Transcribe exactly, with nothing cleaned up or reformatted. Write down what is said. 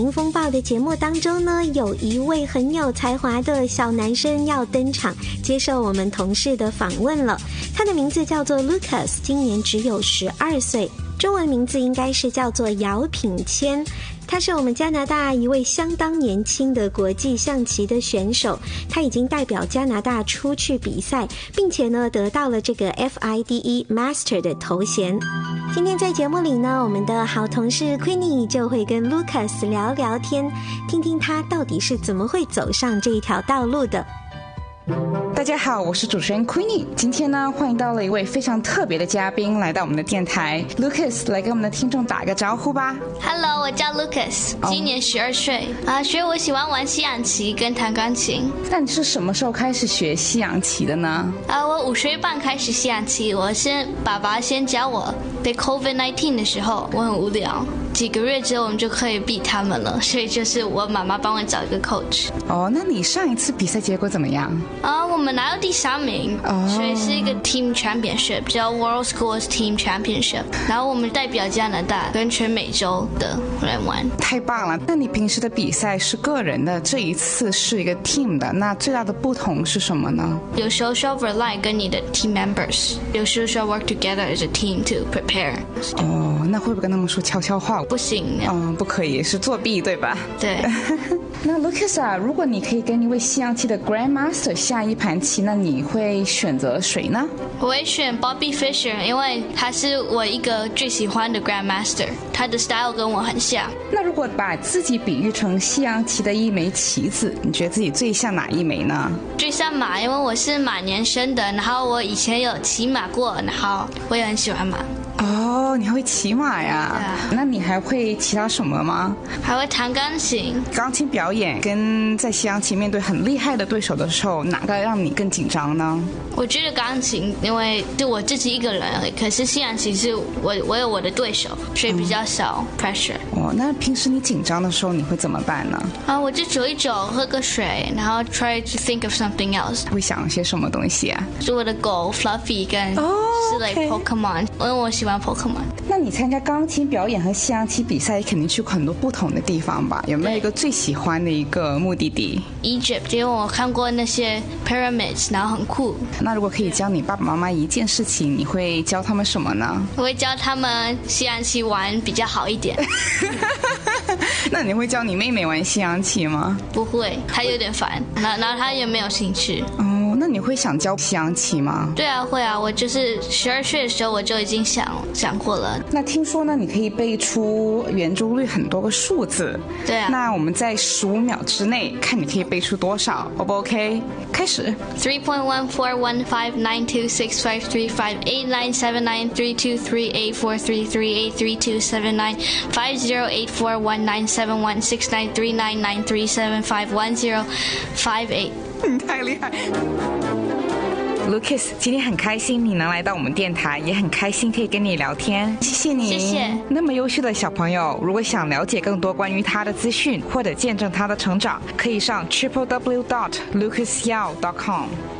行风暴的节目当中呢，有一位很有才华的小男生要登场接受我们同事的访问了。他的名字叫做 Lucas， 今年只有十二岁，中文名字应该是叫做姚品谦。他是我们加拿大一位相当年轻的国际象棋的选手，他已经代表加拿大出去比赛，并且呢得到了这个 F I D E Master 的头衔。今天在节目里呢，我们的好同事 Queenie 就会跟 Lucas 聊聊天，听听他到底是怎么会走上这一条道路的。 大家好，我是主持人 Queenie。 今天呢，欢迎到了一位非常特别的嘉宾来到我们的电台 Lucas， 来跟我们的听众打个招呼吧。 Hello， 我叫 Lucas， 今年十二岁啊，所以我喜欢玩西洋棋跟弹钢琴。 那你是什么时候开始学西洋棋的呢？ 啊，我五岁半开始西洋棋，我先爸爸先教我。被 COVID 十九 的时候，我很无聊，几个月之后我们就可以比他们了，所以就是我妈妈帮我找一个 coach。 哦，那你上一次比赛结果怎么样？ 啊，我们拿到第三名，哦，所以是一个 team championship， 叫 World Schools Team Championship， 然后我们代表加拿大跟全美洲的人玩。 太棒了！那你平时的比赛是个人的，这一次是一个 team 的，那最大的不同是什么呢？ 有时候需要 rely 跟你的 team members， 有时候需要 work together as a team to prepare。 哦，那会不会跟他们说悄悄话？ 不行。 嗯，不可以，是作弊对吧？ 对。 那 Lucas 啊，如果你可以跟一位西洋棋的 Grandmaster 下一盘棋，那你会选择谁呢？ 我会选 Bobby Fischer， 因为他是我一个最喜欢的 Grandmaster， 他的 style 跟我很像。 那如果把自己比喻成西洋棋的一枚棋子，你觉得自己最像哪一枚呢？ 最像马，因为我是马年生的，然后我以前有骑马过，然后我也很喜欢马。 哦，你还会骑马呀？ 对啊。 那你还会其他什么吗？ 还会弹钢琴。 钢琴表演跟在西洋棋面对很厉害的对手的时候，哪个让你更紧张呢？ 我觉得钢琴，因为就我自己一个人而已，可是西洋棋是我我有我的对手，所以比较少 pressure。 哦，那平时你紧张的时候你会怎么办呢？ 啊，我就走一走，喝个水，然后 try to think of something else。 会想些什么东西啊？ 是我的狗 Fluffy 跟哦， 是 like Pokemon， 因为我喜欢 Pokemon。 那你参加钢琴表演和西洋棋比赛，肯定去过很多不同的地方吧？有没有一个最喜欢的一个目的地？ Egypt， 因为我看过那些 pyramids， 然后很酷。 那如果可以教你爸爸妈妈一件事情，你会教他们什么呢？ 我会教他们西洋棋玩比较好一点。 那你会教你妹妹玩西洋棋吗？ 不会，她有点烦，然后她也没有兴趣。 哦，那你会想教西洋棋吗？ 对啊，会啊，我就是十二岁的时候我就已经想想过了。 那听说呢，你可以背出圆周率很多个数字。 对啊。 那我们在十五秒之内看你可以背出多少 ，O 不 OK？ 开始。 three point one four one five nine two six five three five eight nine seven nine three two three eight four three three eight three two seven nine five zero eight four one nine seven one six nine three nine nine three seven five one zero five eight。 你太厉害。Lucas， 今天很开心你能来到我们电台，也很开心可以跟你聊天，谢谢你。 谢谢。 那么优秀的小朋友，如果想了解更多关于他的资讯，或者见证他的成长，可以上 triple w dot lucas yao dot com。